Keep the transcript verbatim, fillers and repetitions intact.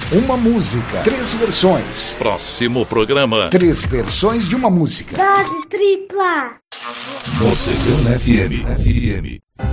Uma música, três versões. Próximo programa. Três versões de uma música. Dose tripla. Mocegão F M. F M.